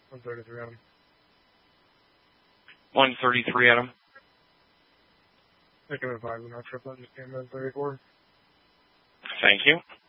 133, Adam. 133, Adam. Taking a 5 and not triplet, just came in 34. Thank you.